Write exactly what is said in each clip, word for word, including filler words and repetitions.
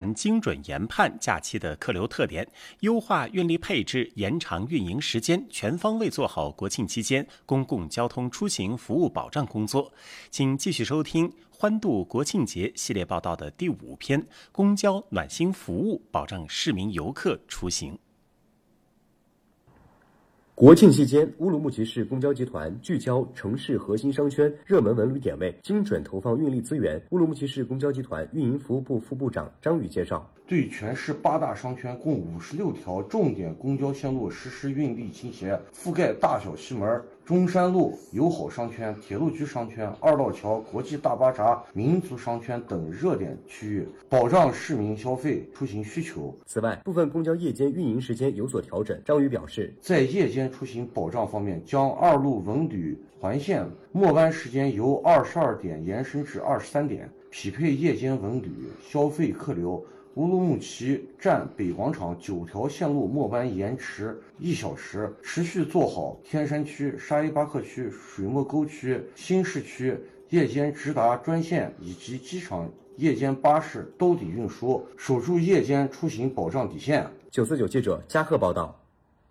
团精准研判假期的客流特点，优化运力配置，延长运营时间，全方位做好国庆期间公共交通出行服务保障工作。请继续收听欢度国庆节系列报道的第五篇：公交暖心服务，保障市民游客出行。 国庆期间，乌鲁木齐市公交集团聚焦城市核心商圈、热门文旅点位，精准投放运力资源。乌鲁木齐市公交集团运营服务部副部长张宇介绍， 对全市八大商圈共五十六条重点公交线路实施运力倾斜，覆盖大小西门、中山路友好商圈、铁路局商圈、二道桥、国际大巴扎、民族商圈等热点区域，保障市民消费出行需求。 此外，部分公交夜间运营时间有所调整。张宇表示， 在夜间出行保障方面，将二路文旅环线末班时间由二十二点延伸至二十三点，匹配夜间文旅消费客流。乌鲁木齐站北广场九条线路末班延迟一小时，持续做好天山区、沙依巴克区、水墨沟区、新市区夜间直达专线以及机场夜间巴士兜底运输，守住夜间出行保障底线。 九四九记者嘉贺报道。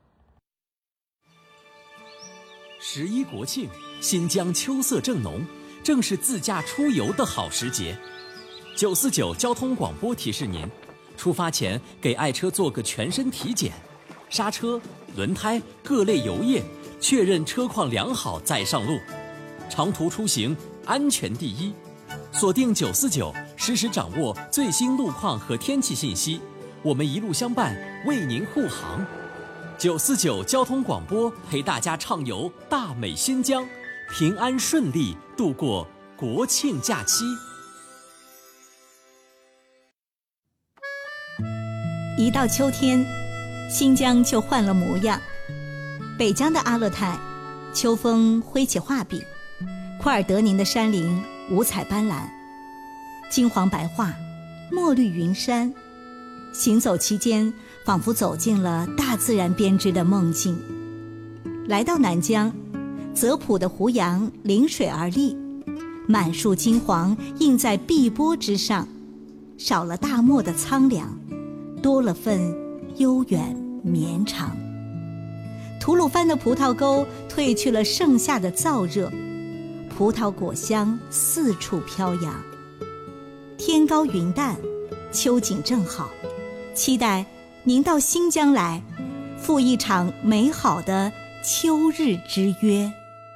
十一国庆，新疆秋色正浓，正是自驾出游的好时节。九四九交通广播提示您，出发前给爱车做个全身体检，刹车、轮胎各类油液，确认车况良好再上路。长途出行安全第一，锁定九四九，实时掌握最新路况和天气信息，我们一路相伴，为您护航。九四九交通广播陪大家畅游大美新疆，平安顺利度过国庆假期。 一到秋天，新疆就换了模样。北疆的阿勒泰，秋风挥起画笔，库尔德宁的山林五彩斑斓，金黄白桦，墨绿云山。行走期间，仿佛走进了大自然编织的梦境。来到南疆，泽普的胡杨临水而立，满树金黄映在碧波之上，少了大漠的苍凉，多了份悠远绵长。吐鲁番的葡萄沟褪去了盛夏的燥热，葡萄果香四处飘扬。天高云淡，秋景正好，期待您到新疆来，赴一场美好的秋日之约。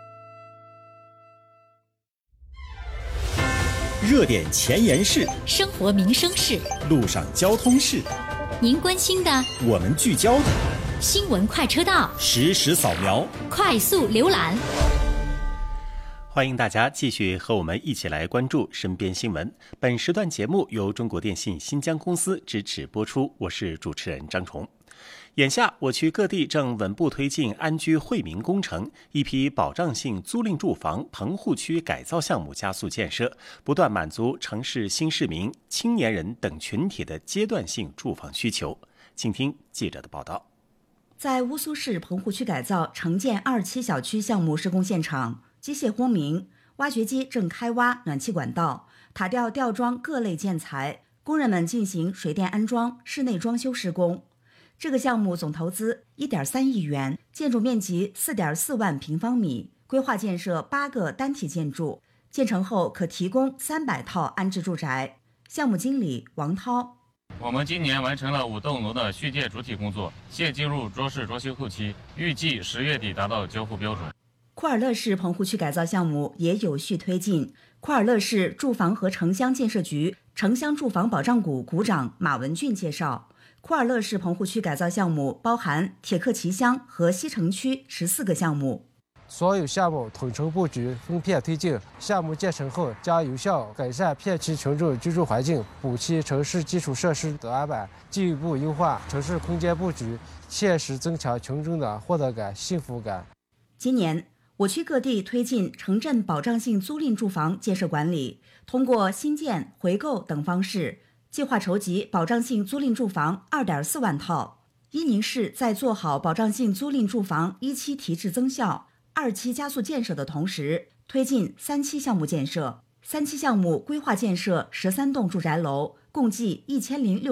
热点前沿事， 生活民生事， 路上交通事， 您关心的， 我们聚焦的， 新闻快车道， 实时扫描， 快速浏览。 欢迎大家继续和我们一起来关注身边新闻。本时段节目由中国电信新疆公司支持播出，我是主持人张崇。眼下，我区各地正稳步推进安居惠民工程，一批保障性租赁住房棚户区改造项目加速建设，不断满足城市新市民、青年人等群体的阶段性住房需求。请听记者的报道。 在乌苏市棚户区改造城建二期小区项目施工现场，机械轰鸣，挖掘机正开挖暖气管道，塔吊吊装各类建材，工人们进行水电安装、室内装修施工。这个项目总投资 一点三亿元，建筑面积 四点四万平方米，规划建设八个单体建筑，建成后可提供三百套安置住宅。项目经理王涛， 我们今年完成了五栋楼的续建主体工作，现进入装饰装修后期，预计十月底达到交付标准。 库尔勒市棚户区改造项目也有序推进。库尔勒市住房和城乡建设局城乡住房保障股股长马文俊介绍，库尔勒市棚户区改造项目包含铁克旗乡和西城区十四个项目。 所有项目统筹布局，分片推进。项目建成后，将有效改善片区群众居住环境，补齐城市基础设施短板，进一步优化城市空间布局，切实增强群众的获得感、幸福感。 今年，我区各地推进城镇保障性租赁住房建设管理，通过新建、回购等方式，计划筹集保障性租赁住房 二点四万套。伊宁市在做好保障性租赁住房一期提质增效、二期加速建设的同时，推进三期项目建设。三期项目规划建设十三栋住宅楼，共计一千零六